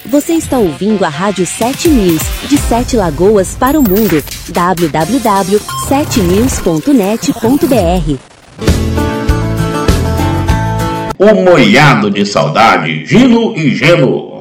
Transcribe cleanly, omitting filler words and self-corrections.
Você está ouvindo a Rádio 7 News, de 7 Lagoas para o mundo. www.7news.net.br. Um molhado de saudade, Gino e Geno.